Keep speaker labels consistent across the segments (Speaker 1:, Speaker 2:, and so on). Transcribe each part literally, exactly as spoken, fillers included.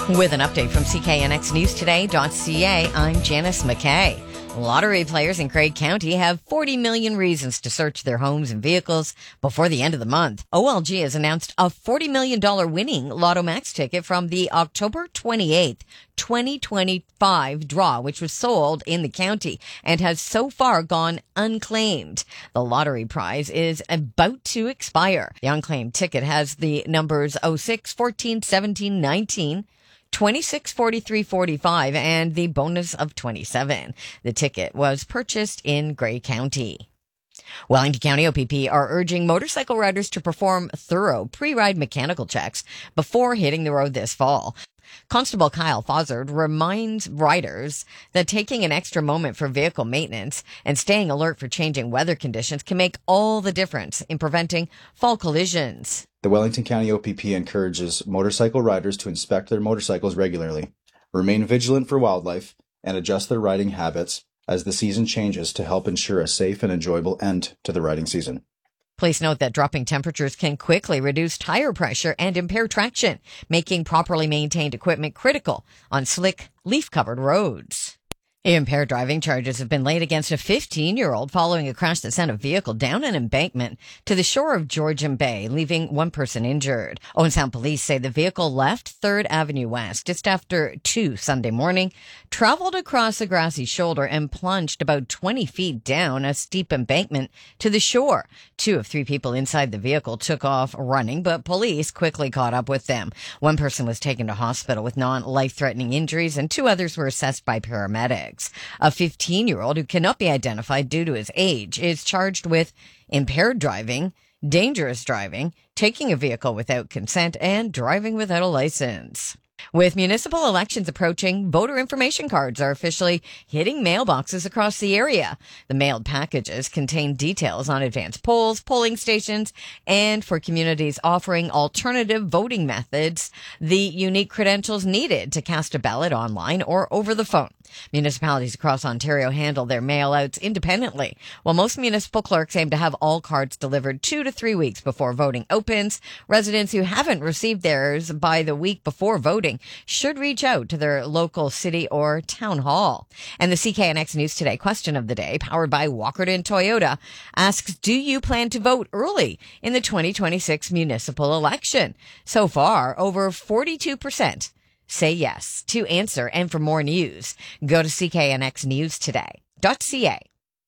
Speaker 1: With an update from C K N X News Today dot C A, I'm Janice McKay. Lottery players in Craig County have forty million reasons to search their homes and vehicles before the end of the month. O L G has announced a forty million dollars winning Lotto Max ticket from the October twenty-eighth, twenty twenty-five draw, which was sold in the county and has so far gone unclaimed. The lottery prize is about to expire. The unclaimed ticket has the numbers oh six, fourteen, seventeen, nineteen, twenty-six, forty-three, forty-five, and the bonus of twenty-seven. The ticket was purchased in Grey County. Wellington County O P P are urging motorcycle riders to perform thorough pre-ride mechanical checks before hitting the road this fall. Constable Kyle Fozzard reminds riders that taking an extra moment for vehicle maintenance and staying alert for changing weather conditions can make all the difference in preventing fall collisions.
Speaker 2: The Wellington County O P P encourages motorcycle riders to inspect their motorcycles regularly, remain vigilant for wildlife, and adjust their riding habits as the season changes to help ensure a safe and enjoyable end to the riding season.
Speaker 1: Please note that dropping temperatures can quickly reduce tire pressure and impair traction, making properly maintained equipment critical on slick, leaf-covered roads. Impaired driving charges have been laid against a fifteen-year-old following a crash that sent a vehicle down an embankment to the shore of Georgian Bay, leaving one person injured. Owen Sound police say the vehicle left third Avenue West just after two Sunday morning, traveled across a grassy shoulder, and plunged about twenty feet down a steep embankment to the shore. Two of three people inside the vehicle took off running, but police quickly caught up with them. One person was taken to hospital with non-life-threatening injuries, and two others were assessed by paramedics. A fifteen-year-old who cannot be identified due to his age is charged with impaired driving, dangerous driving, taking a vehicle without consent, and driving without a license. With municipal elections approaching, voter information cards are officially hitting mailboxes across the area. The mailed packages contain details on advanced polls, polling stations, and for communities offering alternative voting methods, the unique credentials needed to cast a ballot online or over the phone. Municipalities across Ontario handle their mail-outs independently, while most municipal clerks aim to have all cards delivered two to three weeks before voting opens. Residents who haven't received theirs by the week before voting should reach out to their local city or town hall. And the C K N X News Today question of the day, powered by Walkerton Toyota, asks, do you plan to vote early in the twenty twenty-six municipal election? So far, over forty-two percent say yes. To answer and for more news, go to C K N X News Today dot C A.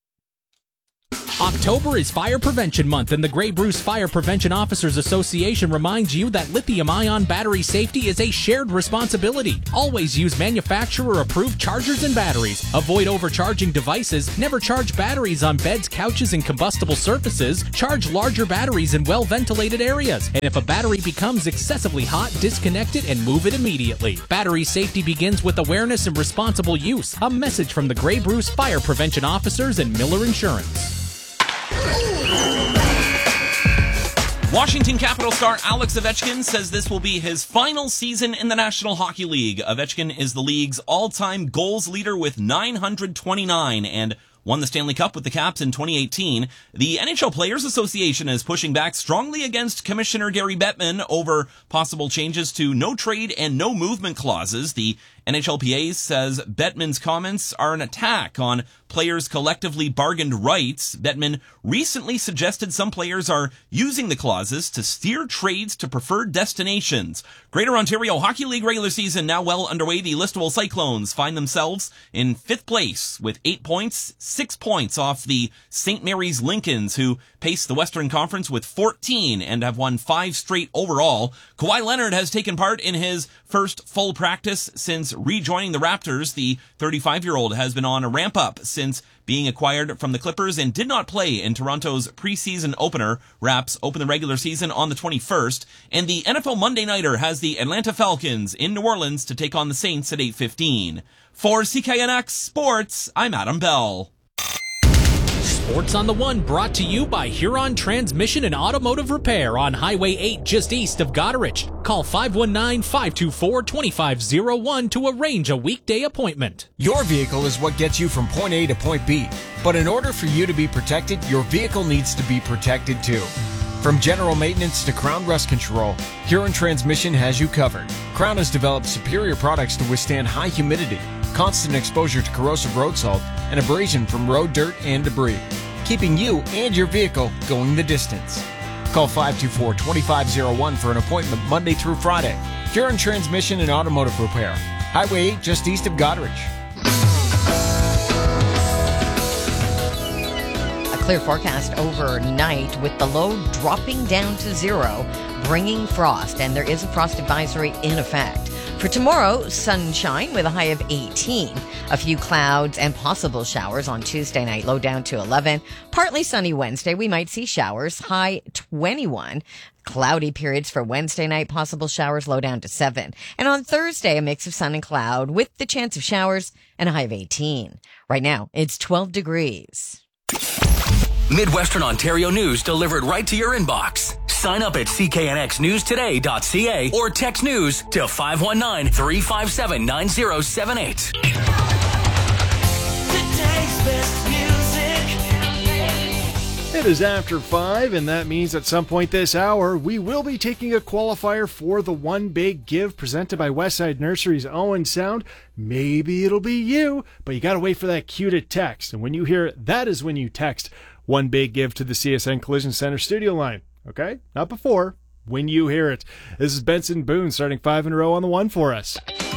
Speaker 3: October is Fire Prevention Month, and the Grey Bruce Fire Prevention Officers Association reminds you that lithium-ion battery safety is a shared responsibility. Always use manufacturer-approved chargers and batteries. Avoid overcharging devices. Never charge batteries on beds, couches, and combustible surfaces. Charge larger batteries in well-ventilated areas. And if a battery becomes excessively hot, disconnect it and move it immediately. Battery safety begins with awareness and responsible use. A message from the Grey Bruce Fire Prevention Officers and Miller Insurance.
Speaker 4: Washington Capital star Alex Ovechkin says this will be his final season in the National Hockey League. Ovechkin is the league's all-time goals leader with nine hundred twenty-nine and won the Stanley Cup with the Caps in twenty eighteen. The N H L Players Association is pushing back strongly against Commissioner Gary Bettman over possible changes to no trade and no movement clauses. The N H L P A says Bettman's comments are an attack on players' collectively bargained rights. Bettman recently suggested some players are using the clauses to steer trades to preferred destinations. Greater Ontario Hockey League regular season now well underway. The Listowel Cyclones find themselves in fifth place with eight points, six points off the Saint Mary's Lincolns, who pace the Western Conference with fourteen and have won five straight overall. Kawhi Leonard has taken part in his first full practice since rejoining the Raptors. The thirty-five-year-old has been on a ramp-up since being acquired from the Clippers and did not play in Toronto's preseason opener. Raps open the regular season on the twenty-first, and the N F L Monday Nighter has the Atlanta Falcons in New Orleans to take on the Saints at eight fifteen. For C K N X Sports, I'm Adam Bell.
Speaker 3: Sports on the One brought to you by Huron Transmission and Automotive Repair on Highway eight just east of Goderich. Call five one nine, five two four, two five zero one to arrange a weekday appointment.
Speaker 5: Your vehicle is what gets you from point A to point B. But in order for you to be protected, your vehicle needs to be protected too. From general maintenance to Crown rust control, Huron Transmission has you covered. Crown has developed superior products to withstand high humidity, constant exposure to corrosive road salt, and abrasion from road dirt and debris, keeping you and your vehicle going the distance. Call five two four, two five zero one for an appointment Monday through Friday. Huron Transmission and Automotive Repair. Highway eight just east of Goderich.
Speaker 1: Clear forecast overnight with the low dropping down to zero, bringing frost, and there is a frost advisory in effect. For tomorrow, sunshine with a high of eighteen. A few clouds and possible showers on Tuesday night, low down to eleven. Partly sunny Wednesday, we might see showers, high twenty-one. Cloudy periods for Wednesday night, possible showers, low down to seven. And on Thursday, a mix of sun and cloud with the chance of showers and a high of eighteen. Right now, it's twelve degrees.
Speaker 6: Midwestern Ontario news delivered right to your inbox. Sign up at c k n x news today dot c a or text news to five one nine, three five seven, nine zero seven eight.
Speaker 7: Today's best music.
Speaker 8: It is after five, and that means at some point this hour, we will be taking a qualifier for the One Big Give presented by Westside Nursery's Owen Sound. Maybe it'll be you, but you gotta wait for that cue to text. And when you hear it, that is when you text One Big Give to the C S N Collision Center studio line. Okay? Not before. When you hear it. This is Benson Boone starting five in a row on the one for us.